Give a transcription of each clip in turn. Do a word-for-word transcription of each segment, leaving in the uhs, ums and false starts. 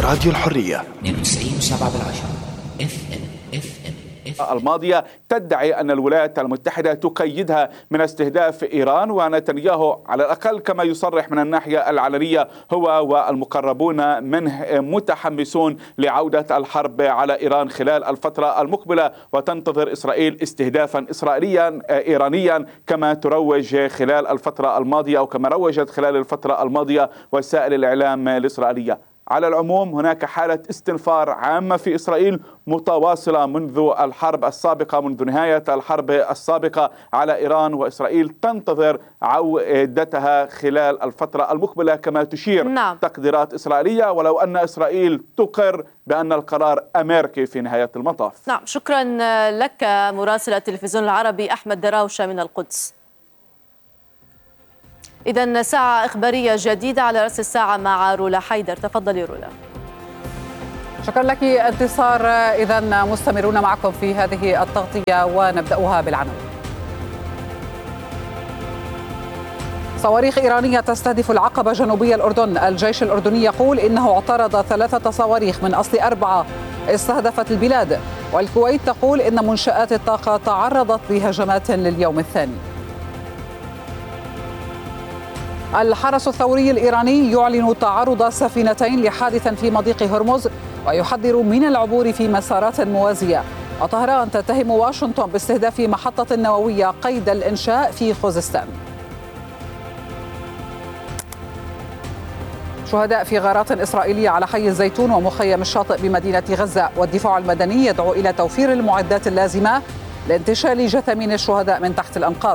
راديو الحرية اثنين وتسعين وسبعة بالعشرة اف ام اف ام الماضية تدعي أن الولايات المتحدة تقيدها من استهداف إيران، ونتنياهو على الأقل كما يصرح من الناحية العلنية هو والمقربون منه متحمسون لعودة الحرب على إيران خلال الفترة المقبلة، وتنتظر إسرائيل استهدافا إسرائيليا إيرانيا كما تروج خلال الفترة الماضية أو كما روجت خلال الفترة الماضية وسائل الإعلام الإسرائيلية. على العموم هناك حالة استنفار عامة في إسرائيل متواصلة منذ الحرب السابقة، منذ نهاية الحرب السابقة على إيران، وإسرائيل تنتظر عودتها خلال الفترة المقبلة كما تشير نعم. تقديرات إسرائيلية، ولو أن إسرائيل تقر بأن القرار أمريكي في نهاية المطاف. نعم، شكرا لك مراسل التلفزيون العربي أحمد دراوشة من القدس. إذن ساعة إخبارية جديدة على رأس الساعة مع رولا حيدر. تفضلي رولا. شكرا لك انتصار. إذن مستمرون معكم في هذه التغطية ونبدأها بالعناوين. صواريخ إيرانية تستهدف العقبة جنوبية الأردن. الجيش الأردني يقول إنه اعترض ثلاثة صواريخ من أصل أربعة استهدفت البلاد، والكويت تقول إن منشآت الطاقة تعرضت لهجمات لليوم الثاني. الحرس الثوري الإيراني يعلن تعرض سفينتين لحادث في مضيق هرمز ويحذر من العبور في مسارات موازية. وطهران تتهم واشنطن باستهداف محطة نووية قيد الإنشاء في خوزستان. شهداء في غارات إسرائيلية على حي الزيتون ومخيم الشاطئ بمدينة غزة، والدفاع المدني يدعو إلى توفير المعدات اللازمة لانتشال جثامين الشهداء من تحت الأنقاض.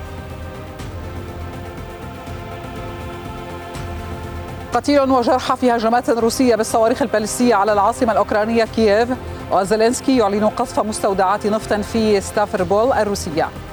قتيل وجرحى في هجمات روسية بالصواريخ البالستية على العاصمة الأوكرانية كييف، وزيلينسكي يعلن قصف مستودعات نفط في ستافربول الروسية.